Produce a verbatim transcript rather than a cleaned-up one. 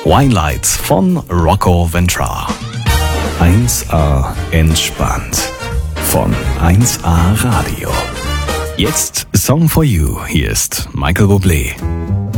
Twilight von Rocco Ventura. eins A entspannt von eins A Radio. Jetzt Song for You. Hier ist Michael Bublé.